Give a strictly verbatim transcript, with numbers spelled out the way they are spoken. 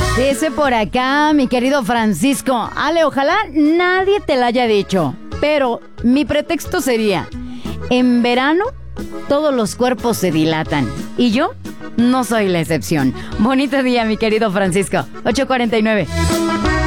Dice por acá, mi querido Francisco. Ale, ojalá nadie te la haya dicho, pero mi pretexto sería: en verano todos los cuerpos se dilatan y yo no soy la excepción. Bonito día, mi querido Francisco. ocho cuarenta y nueve.